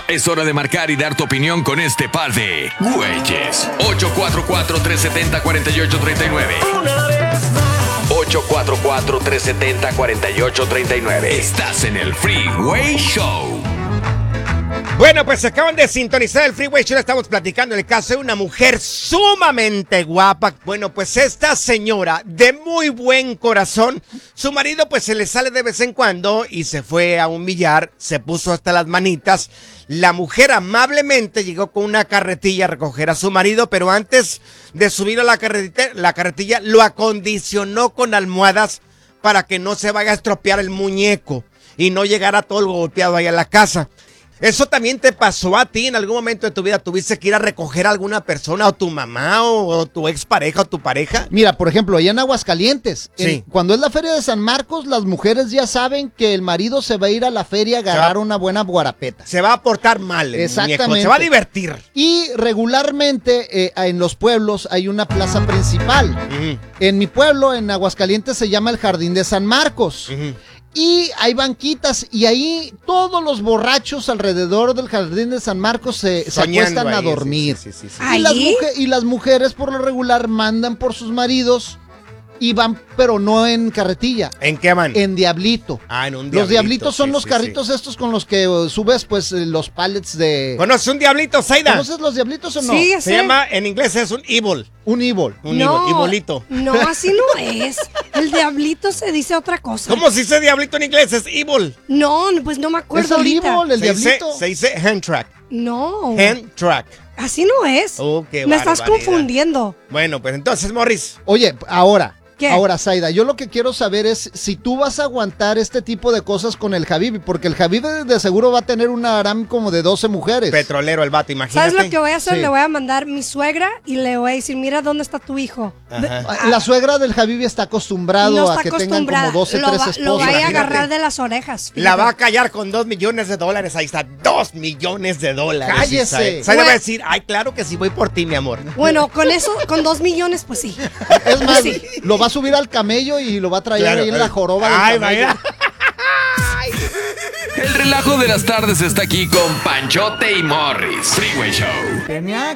Es hora de marcar y dar tu opinión con este par de güeyes. 844-370-4839. 844-370-4839. Estás en el Freeway Show. Bueno, pues acaban de sintonizar el Freeway Show. Estamos platicando el caso de una mujer sumamente guapa. Bueno, pues esta señora de muy buen corazón, su marido pues se le sale de vez en cuando y se fue a un billar, se puso hasta las manitas. La mujer amablemente llegó con una carretilla a recoger a su marido, pero antes de subir a la carretilla lo acondicionó con almohadas para que no se vaya a estropear el muñeco y no llegara todo el golpeado ahí a la casa. ¿Eso también te pasó a ti en algún momento de tu vida? ¿Tuviste que ir a recoger a alguna persona, o tu mamá, o tu expareja, o tu pareja? Mira, por ejemplo, allá en Aguascalientes, sí. Cuando es la feria de San Marcos, las mujeres ya saben que el marido se va a ir a la feria a agarrar una buena guarapeta. Se va a portar mal el Exactamente. muñeco, se va a divertir. Y regularmente en los pueblos hay una plaza principal. En mi pueblo, en Aguascalientes, se llama el Jardín de San Marcos. Y hay banquitas y ahí todos los borrachos alrededor del Jardín de San Marcos se acuestan a dormir. Sí. Y las mujeres por lo regular mandan por sus maridos y van, pero no en carretilla. ¿En qué van? En diablito. En un diablito. Los diablitos son los carritos estos con los que subes pues los pallets de... ¿Conoces un diablito, Zaida? ¿Conoces los diablitos o no? Sí, Se llama, en inglés es un evil. Un evil. Ibolito. No, así no es. El diablito se dice otra cosa. ¿Cómo se dice diablito en inglés? Es evil. No, pues no me acuerdo Es el ahorita. evil, el diablito. Se dice hand track. No. Hand track. Así no es. Oh, qué Me estás barbaridad. confundiendo. Bueno, pues entonces, Morris. Oye, ahora... ¿Qué? Ahora, Zaida, yo lo que quiero saber es si tú vas a aguantar este tipo de cosas con el Javibi, porque el Javibi de seguro va a tener una aram como de 12 mujeres. Petrolero el vato, imagínate. ¿Sabes lo que voy a hacer? Sí. Le voy a mandar mi suegra y le voy a decir, mira dónde está tu hijo. La suegra del Javibi está acostumbrado No a está que tengan acostumbrada. como 12, 13 esposas. Lo vaya a Imagínate. agarrar de las orejas. La fíjate. va a callar con $2 millones. Ahí está, $2 millones. ¡Cállese! Zaida va a decir, ay, claro que sí, voy por ti, mi amor. Bueno, con eso, con 2 millones, pues sí. Es más, Sí. lo va a subir al camello y lo va a traer Claro. ahí en la joroba del Ay, camello. vaya. El relajo de las tardes está aquí con Panchote y Morris. Freeway Show. Tenía